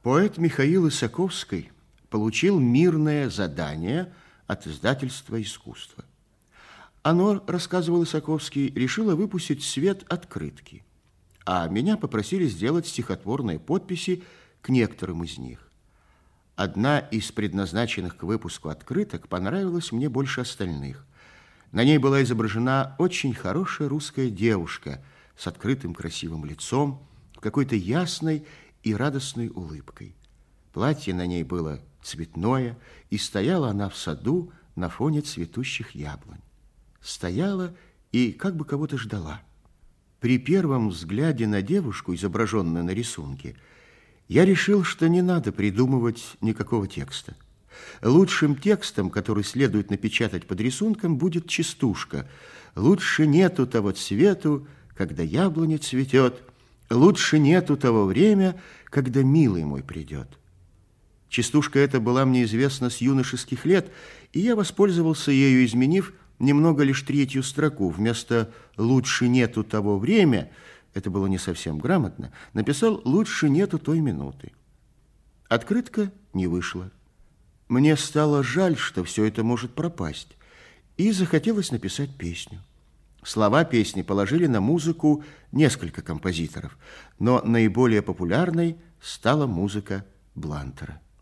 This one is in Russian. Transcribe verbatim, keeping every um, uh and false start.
Поэт Михаил Исаковский получил мирное задание от издательства «Искусство». Оно, рассказывал Исаковский, решило выпустить в свет открытки, а меня попросили сделать стихотворные подписи к некоторым из них. Одна из предназначенных к выпуску открыток понравилась мне больше остальных. На ней была изображена очень хорошая русская девушка с открытым красивым лицом, какой-то ясной и радостной улыбкой. Платье на ней было цветное, и стояла она в саду на фоне цветущих яблонь. Стояла и как бы кого-то ждала. При первом взгляде на девушку, изображенную на рисунке, я решил, что не надо придумывать никакого текста. Лучшим текстом, который следует напечатать под рисунком, будет частушка. «Лучше нету того цвету, когда яблоня цветет, лучше нету того время, когда милый мой придет». Частушка эта была мне известна с юношеских лет, и я воспользовался ею, изменив немного лишь третью строку. Вместо «лучше нету того время», это было не совсем грамотно, написал «лучше нету той минуты». Открытка не вышла. Мне стало жаль, что все это может пропасть, и захотелось написать песню. Слова песни положили на музыку несколько композиторов, но наиболее популярной стала музыка Блантера.